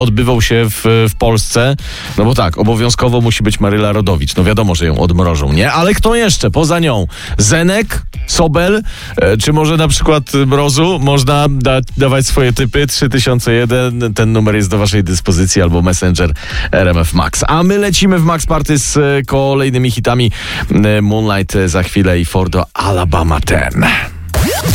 odbywał się w Polsce, no bo tak, obowiązkowo musi być Maryla Rodowicz. No wiadomo, że ją odmrożą, nie? Ale kto jeszcze poza nią? Zenek? Sobel? Czy może na przykład Mrozu? Można dawać swoje typy. 3001, ten numer jest do waszej dyspozycji, albo Messenger RMF Max. A my lecimy w Max Party z kolejnymi hitami. Moonlight za chwilę i Fordo Alabama 10.